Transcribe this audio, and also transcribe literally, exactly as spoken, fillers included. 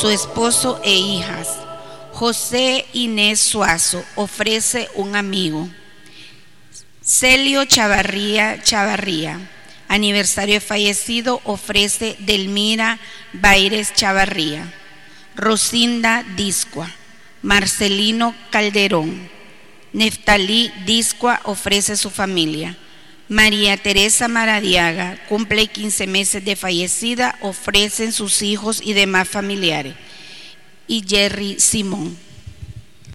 su esposo e hijas. José Inés Suazo ofrece un amigo. Celio Chavarría Chavarría, aniversario de fallecido, ofrece Delmira Baires Chavarría. Rosinda Discua. Marcelino Calderón. Neftalí Discua ofrece su familia. María Teresa Maradiaga cumple quince meses de fallecida, ofrecen sus hijos y demás familiares. Y Jerry Simón.